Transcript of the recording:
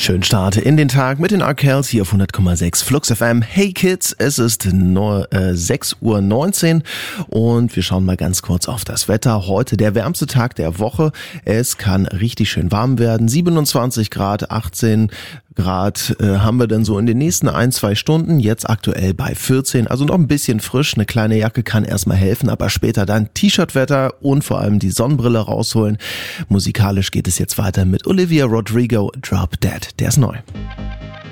Schönen Start in den Tag mit den Arkells hier auf 100,6 Flux FM. Hey Kids, es ist 6:19 Uhr und wir schauen mal ganz kurz auf das Wetter. Heute der wärmste Tag der Woche. Es kann richtig schön warm werden. 27 Grad, 18 Grad haben wir dann so in den nächsten 1-2 Stunden. Jetzt aktuell bei 14, also noch ein bisschen frisch. Eine kleine Jacke kann erstmal helfen, aber später dann T-Shirt-Wetter und vor allem die Sonnenbrille rausholen. Musikalisch geht es jetzt weiter mit Olivia Rodrigo, Drop Dead. Der ist neu.